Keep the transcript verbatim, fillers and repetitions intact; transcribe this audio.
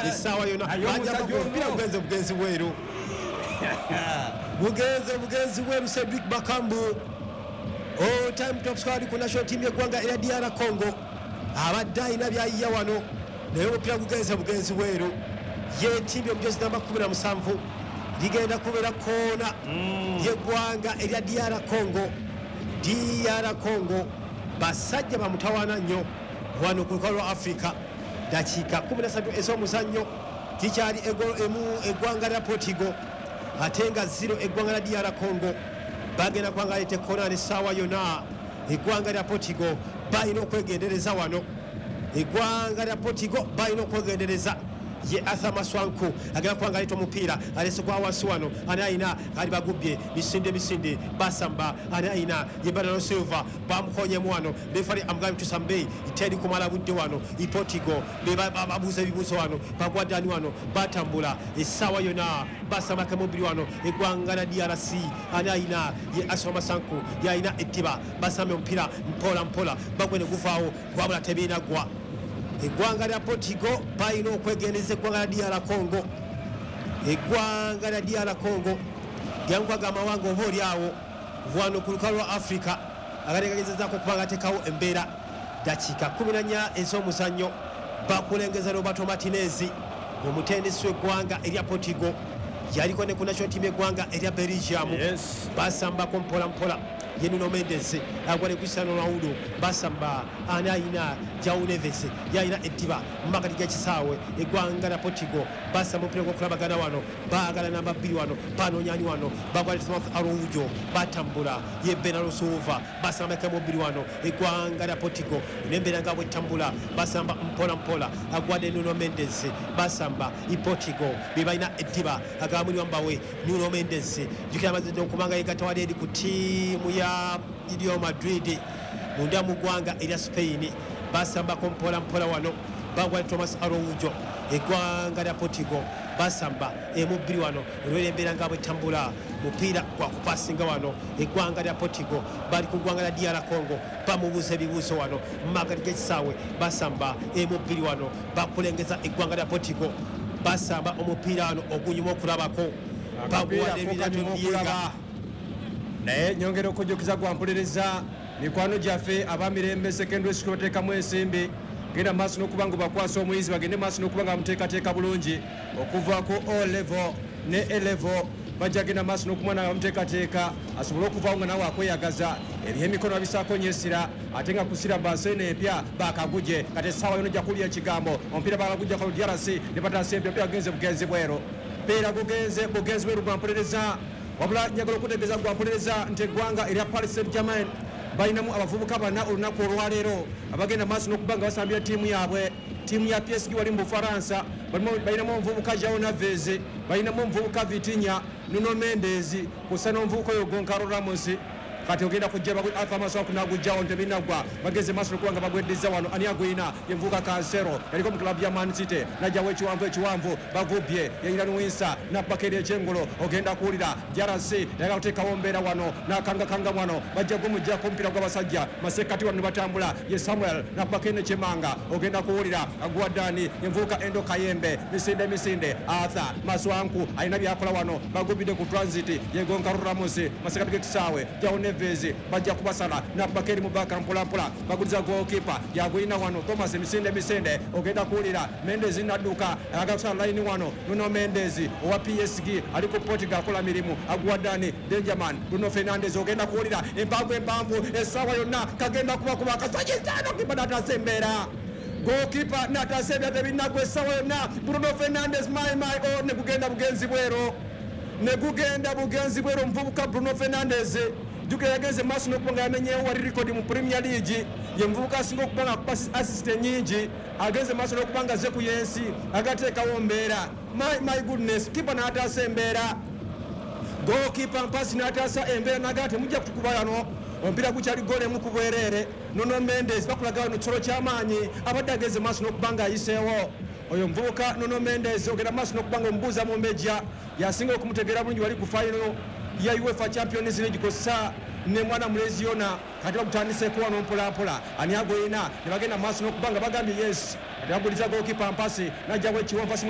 isawa yona ajja kupira bugenze bugenzi bweru bugenze bugenzi bweru Cedric Bakambu all time top scorer ku national team y'eggwanga era D R Congo abadde alina byayiya wano naye omupira gugenze bugenzi bweru yeetimbye omujozi namba kumi na musanvu ligenda kubeera koona y'eggwanga erya D R Congo D R Congo basajja bamutawaana nnyo wano ku lukalu lwa Africa dakiika kumi na ssatu ez'omuzannyo kikyali egolo emu eggwanga lya Portugal ate nga zero eggwanga lya D R Congo bagenda kubanga lete koona n'essaawa yonna eggwanga lya Portugal balina okwegendereza wano eggwanga lya Portugal balina okwegendereza ye Arthur Maswanku agenda kubanga aleta omupiira alese kwa wansi wano ani ayina ali bagubye misinde misinde basamba ani ayina ye Bernardo Silva bamukonyemu wano refari amugambye tusambe iteri kumala budde wano i Portugal babuuza ebibuuzo wano bagwaddani wano batambula essaawa yonna basamba kemubiri wano eggwanga lya D R C ani ayina ye Arthur Maswanku yayina ettiba basambe omupiira mpola mpola bagwe ne guvaawo wabula tebiinagwa eggwanga lya Portugal balina okwegendereza eggwanga lya D R Congo eggwanga lya D R Congo gyankwaga amawanga oba oli awo wano ku lukalu lwa Africa agategeezezaako okuba nga ateekawo embeera dakiika kumi na nnya ez'omuzannyo bakulengeza Roberto Martinez omutendesi w'eggwanga erya Portugal yaliko ne ku national team y'eggwanga erya Belgium basambako mpola mpola ye Nuno Mendes agwale Cristiano Ronaldo basamba ani ayina João Neves yayina ettiba mmakati g'ekisaawe eggwanga lya Portugal basamba omupiira gw'okulabagana wano baagala namba bbiri wano banoonyanyi wano bagwale Thomas Araújo batambula ye Bernardo Silva basamba kemubiri wano eggwanga lya Portugal n'embeera nga bw'ettambula basamba mpola mpola agwadde Nuno Mendes basamba i Portugal be balina ettiba agamuli wambawe Nuno Mendes jukira amazidde okubanga yegatawali eri ku ttiimu ya Real Madrid munda mu ggwanga erya Spain basambako mpola mpola wano bagwale Thomas Araújo eggwanga lya Portugal basamba emubbiri wano olwera embeera nga bwetambula mupiira gwa kupasinga wano eggwanga lya Portugal bali ku ggwanga lya D R Congo bamubuuza ebibuuzo wano mumagati g'ekisaawe basamba emubbiri wano bakulengeza eggwanga lya Portugal basamba omupiira wano ogunyuma okulabako baguwadde ebirabyo byenga naye nyongera okujjukiza gwampulereza mikwano gyaffe abamirembe secondary school bateekamu ensimbi genda maaso n'okuba nga bakwasa omuyizi bagende maaso n'okuba nga bamuteekateeka bulungi okuva ku O level ne A level bajja genda maaso n'okumwana bamuteekateeka asobole okuvaawo nga nawe akweyagaza eriyo emikono babisaako nyesira ate nga kusira bansene empya bakaguje kati essaawa yona ojja kulya ekigambo omupiira bakagujja ku D R C ne batasa empya omupiira gugenze bugenzi bweru mpiira gugenze bugenzi bweru gwampulereza wabula njagala okutegeeza gwampulereza nti eggwanga erya Paris Saint-Germain balinamu abavubuka bana olunaku olwaleero abagenda maaso n'okuba nga basambira ttiimu yaabwe ttiimu ya P S G wali mu Bufaransa balinamu omuvubuka João Neves balinamu omuvubuka Vitinha Nuno Mendes kusa n'omuvubuka oyo Goncalo Ramos kati ogenda kujja Arthur Maswanku n'agujjawo ntebinagwa bageze maaso n'okuba nga bagweddiza wano ani agwina yenvubuka Cancelo yaliko mu kilabu ya Man City najjawo ekiwanvu ekiwanvu bagubye yayina Nwinsa nabbakeri ekyengolo ogenda kuwulira D R C yagala kuteekawo mbeera wano n'akangakanga wano bajja gumujjako omupiira gw'abasajja masekati wano ne batambula ye Samuel nabbakeri nekyemanga ogenda kuwulira aguwaddaani yenvubuka Endo Kayembe misinde misinde Arthur Maswanku alina byakola wano bagubidde ku transit ye Goncalo Ramos masekati g'ekisaawe jawo Neves bajja kubasala nabbakeri mubaka mpola mpola baguliza goalkeeper yagwina wano Thomas misinde misinde ogenda kuwulira Mendes nadduka ayagala kusala line wano Nuno Mendes owa P S G ali ku Portugal akola mirimu aguwaddaani Benjamin Bruno Fernandes ogenda kuwulira empanvu empanvu essaawa yonna kagenda kuba kuba akasajjaano kipa natasa embeera goalkeeper natasa ebya tebinagwa essaawa yonna Bruno Fernandes my my oh ne gugenda bugenzi bwero ne gugenda bugenzi bwero omuvubuka Bruno Fernandes Duke yagenze maaso n'okuba nga yamenyeewo wali record mu Premier League ye muvubuka asinga okuba nga akupa assist nyingi agenze maaso n'okuba nga azze ku yensi agateekawo mbeera my, my goodness kipa n'ataasa embeera goalkeeper mpasi n'ataasa embeera nagaa temujja kutukuba yano omupiira gukyali goal emu ku bwereere Nuno Mendes bakulaga wano kisolo ky'amaanyi abadde agenze maaso n'okuba nga ayiseewo oyo muvubuka Nuno Mendes ogenda maaso n'okuba nga omubuuza mu mbejja yasinga okumutegeera bulungi wali ku final ya UEFA Champions League kosa ne mwana mulezi yona kati bakutandiseko wano mpola mpola ani agoyina ne bagenda maaso n'okuba nga bagambye yes ate baguliza goalkeeper mpasi najjawo ekiwa mpasi